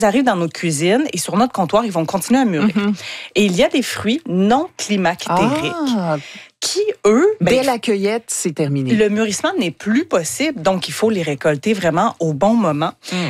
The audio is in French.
arrivent dans notre cuisine et sur notre comptoir, ils vont continuer à mûrir. Et il y a des fruits non climactériques qui, eux... dès la cueillette, c'est terminé. Le mûrissement n'est plus possible, donc il faut les récolter vraiment au bon moment.